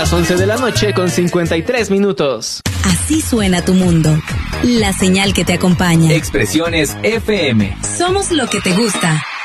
las 11 de la noche con 53 minutos. Así suena tu mundo. La señal que te acompaña. Expresiones FM. Somos lo que te gusta.